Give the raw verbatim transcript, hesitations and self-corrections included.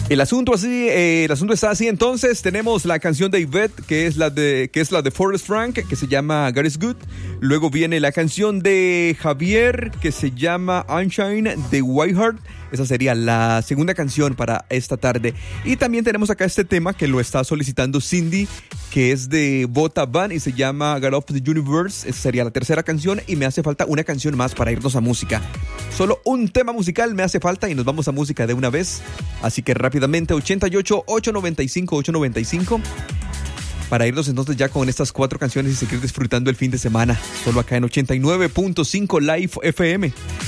El asunto así, eh, el asunto está así. Entonces tenemos la canción de Yvette, que es la de que es la de Forrest Frank, que se llama God is Good. Luego viene la canción de Javier, que se llama Unshine de Whiteheart. Esa sería la segunda canción para esta tarde. Y también tenemos acá este tema que lo está solicitando Cindy, que es de Bota Van y se llama God of the Universe. Esa sería la tercera canción y me hace falta una canción más para irnos a música. Solo un tema musical me hace falta y nos vamos a música de una vez. Así que rápidamente, ochenta y ocho, ochocientos noventa y cinco, ochocientos noventa y cinco. Para irnos entonces ya con estas cuatro canciones y seguir disfrutando el fin de semana. Solo acá en ochenta y nueve punto cinco Live F M.